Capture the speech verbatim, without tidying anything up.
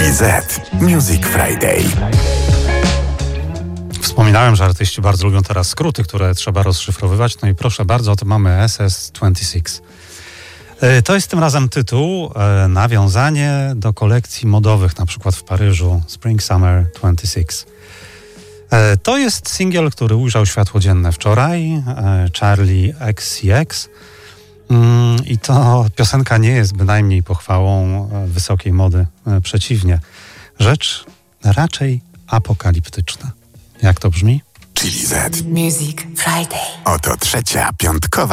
Chili Z Music Friday. Wspominałem, że artyści bardzo lubią teraz skróty, które trzeba rozszyfrowywać. No i proszę bardzo, oto mamy S S dwadzieścia sześć. To jest tym razem tytuł, nawiązanie do kolekcji modowych, na przykład w Paryżu Spring Summer dwadzieścia sześć. To jest singiel, który ujrzał światło dzienne wczoraj, Charli X C X. I to piosenka nie jest bynajmniej pochwałą wysokiej mody, przeciwnie. Rzecz raczej apokaliptyczna. Jak to brzmi? Chili Z Music Friday. Oto trzecia piątkowa